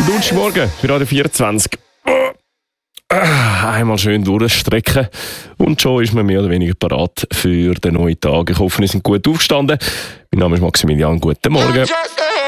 Donnerstagmorgen bei Radio 24. Einmal schön durchstrecken und schon ist man mehr oder weniger parat für den neuen Tag. Ich hoffe, wir sind gut aufgestanden. Mein Name ist Maximilian. Guten Morgen.